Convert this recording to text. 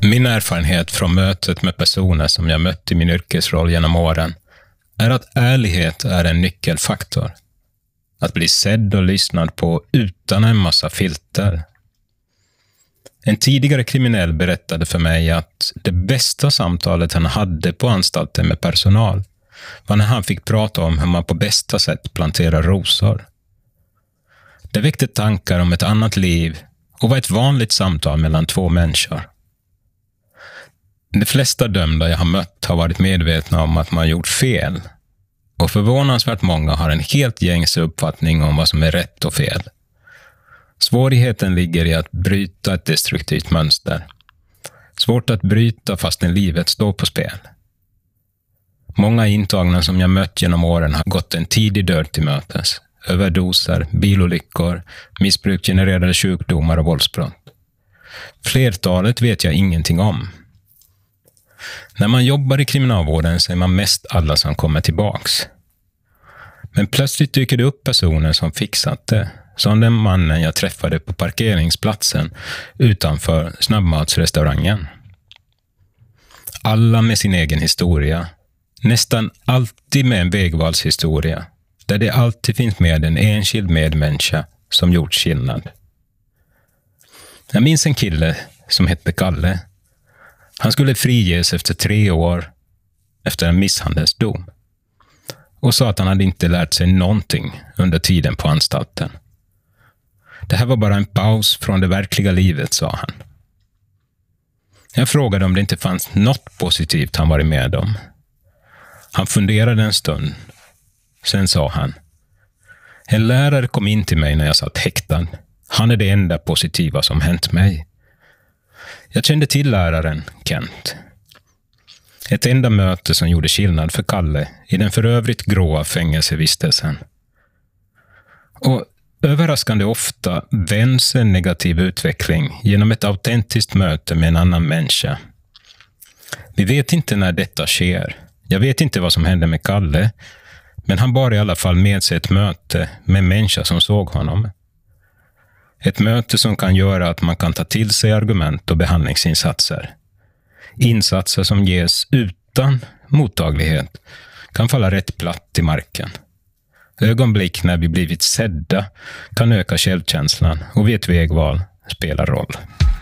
Min erfarenhet från mötet med personer som jag mött i min yrkesroll genom åren är att ärlighet är en nyckelfaktor. Att bli sedd och lyssnad på utan en massa filter. En tidigare kriminell berättade för mig att det bästa samtalet han hade på anstalten med personal var när han fick prata om hur man på bästa sätt planterar rosor. Det väckte tankar om ett annat liv och var ett vanligt samtal mellan två människor. De flesta dömda jag har mött har varit medvetna om att man gjort fel. Och förvånansvärt många har en helt gängse uppfattning om vad som är rätt och fel. Svårigheten ligger i att bryta ett destruktivt mönster. Svårt att bryta fastän livet står på spel. Många intagna som jag mött genom åren har gått en tidig död till mötes. Överdoser, bilolyckor, missbruksgenererade sjukdomar och våldsbrott. Flertalet vet jag ingenting om. När man jobbar i kriminalvården ser man mest alla som kommer tillbaks. Men plötsligt dyker det upp personer som fixat det. Som den mannen jag träffade på parkeringsplatsen utanför snabbmatsrestaurangen. Alla med sin egen historia. Nästan alltid med en vägvalshistoria. Där det alltid finns med en enskild medmänniska som gjort skillnad. Jag minns en kille som hette Kalle. Han skulle friges efter 3 år efter en misshandelsdom. Och sa att han hade inte lärt sig någonting under tiden på anstalten. Det här var bara en paus från det verkliga livet, sa han. Jag frågade om det inte fanns något positivt han varit med om. Han funderade en stund. Sen sa han: en lärare kom in till mig när jag satt häktad. Han är det enda positiva som hänt mig. Jag kände till läraren, Kent. Ett enda möte som gjorde skillnad för Kalle i den för övrigt gråa fängelsevistelsen. Och överraskande ofta vänds en negativ utveckling genom ett autentiskt möte med en annan människa. Vi vet inte när detta sker. Jag vet inte vad som hände med Kalle, men han bar i alla fall med sig ett möte med en människa som såg honom. Ett möte som kan göra att man kan ta till sig argument och behandlingsinsatser. Insatser som ges utan mottaglighet kan falla rätt platt i marken. Ögonblick när vi blivit sedda kan öka självkänslan och vid ett vägval spelar roll.